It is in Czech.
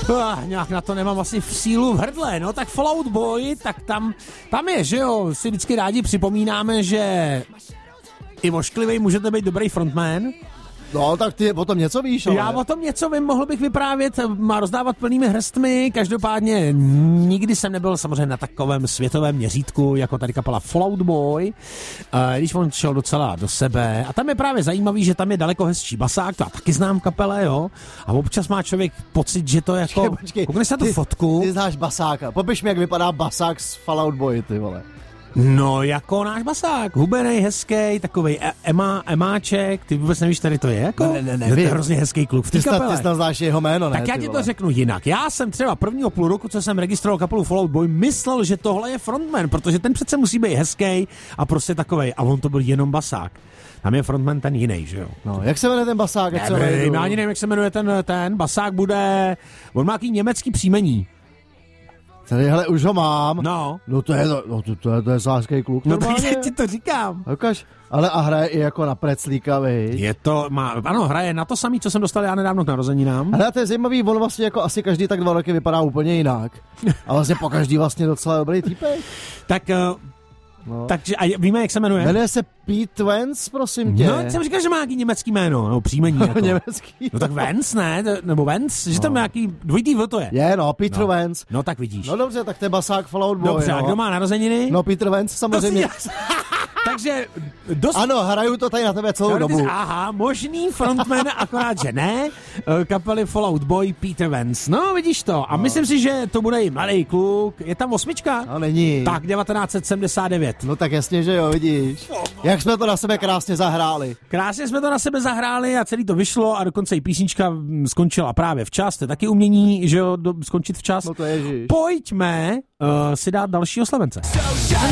Nějak na to nemám asi v sílu v hrdle, no tak Fall Out Boy, tak tam je, že jo, si vždycky rádi připomínáme, že i ošklivej můžete být dobrý frontman. No, tak ty o tom něco víš, ale... Já o tom něco vím, mohl bych vyprávět, má rozdávat plnými hrstmi, každopádně nikdy jsem nebyl samozřejmě na takovém světovém měřítku, jako tady kapela Fall Out Boy, když on šel docela do sebe. A tam je právě zajímavý, že tam je daleko hezčí basák, to já taky znám kapele, jo, a občas má člověk pocit, že to jako... Koukneš se na tu fotku. Ty znáš basáka, popiš mi, jak vypadá basák z Fall Out Boy, ty vole. No, jako náš basák, hubenej, hezký, takovej emáček, ty vůbec nevíš, tady to je, jako? Ne, to je hrozně hezký kluk v té kapele. Ty snad znáš jeho jméno, ne? Tak já ti to řeknu jinak. Já jsem třeba prvního půl roku, co jsem registroval kapelu Fall Out Boy, myslel, že tohle je frontman, protože ten přece musí být hezký a prostě takovej. A on to byl jenom basák. Tam je frontman ten jiný, že jo? No, jak se jmenuje ten basák? Já ani nevím, jak se jmenuje ten basák bude... On má nějaký německý příjmení. Tady, hele, už ho mám. No. No to je sářský kluk. No tak já ti to říkám. Ukaž. Ale a hraje i jako na preclíka, viď? Je to, ano, hraje na to samý, co jsem dostal já nedávno k narozeninám. Ale to je zajímavý, on vlastně jako asi každý tak 2 roky vypadá úplně jinak. A vlastně po každý vlastně docela dobrý týpek. Tak... No. Takže a víme, jak se jmenuje? Jmenuje se Pete Wentz, prosím tě. No, jsem říkal, že má nějaký německý jméno, nebo příjmení. Jako. Německý. No tak Wentz, ne? Nebo Wentz, že tam nějaký dvojitý V to je. Je, no, Peter Wentz. No tak vidíš. No dobře, tak to je basák Fall Out Boy. Dobře, no. A kdo má narozeniny? No, Peter Wentz samozřejmě. Takže ano, hraju to tady na tebe celou dobu. Aha, možný frontman, akorát, že ne. Kapely Fall Out Boy, Peter Wentz. No, vidíš to. A myslím si, že to bude i mladý kluk. Je tam 8? No, není. Tak, 1979. No tak jasně, že jo, vidíš. Jak jsme to na sebe krásně zahráli. Krásně jsme to na sebe zahráli a celý to vyšlo a dokonce i písnička skončila právě včas. To je taky umění, že jo, skončit včas. No to ježiš. Pojďme si dát dalšího slavence.